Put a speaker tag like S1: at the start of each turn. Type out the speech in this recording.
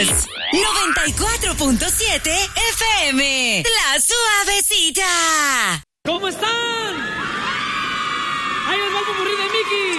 S1: 94.7 FM. La Suavecita.
S2: ¿Cómo están? Ahí les va el popurrí de Mickey.